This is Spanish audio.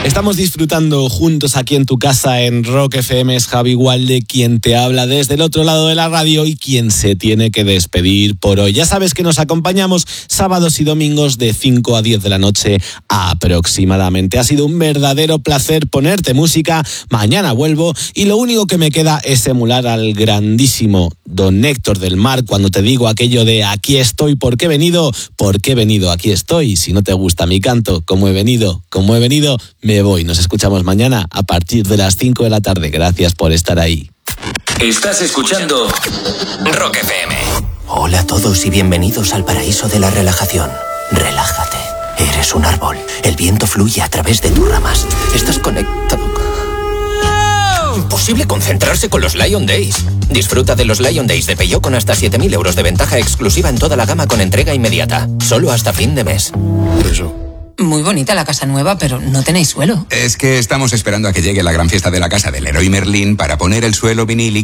Estamos disfrutando juntos aquí en tu casa en Rock FM. Es Javi Walde quien te habla desde el otro lado de la radio y quien se tiene que despedir por hoy. Ya sabes que nos acompañamos sábados y domingos de 5 a 10 de la noche aproximadamente. Ha sido un verdadero placer ponerte música. Mañana vuelvo y lo único que me queda es emular al grandísimo Don Héctor del Mar cuando te digo aquello de aquí estoy, ¿por qué he venido? Porque he venido, aquí estoy. Si no te gusta mi canto, como he venido, me voy. Nos escuchamos mañana a partir de las 5 de la tarde. Gracias por estar ahí. Estás escuchando Rock FM. Hola a todos y bienvenidos al paraíso de la relajación. Relájate. Eres un árbol. El viento fluye a través de tus ramas. Estás conectado. Imposible concentrarse con los Lion Days. Disfruta de los Lion Days de Peugeot con hasta 7.000 euros de ventaja exclusiva en toda la gama con entrega inmediata. Solo hasta fin de mes. Eso. Muy bonita la casa nueva, pero no tenéis suelo. Es que estamos esperando a que llegue la gran fiesta de la casa del Leroy Merlin para poner el suelo vinílico.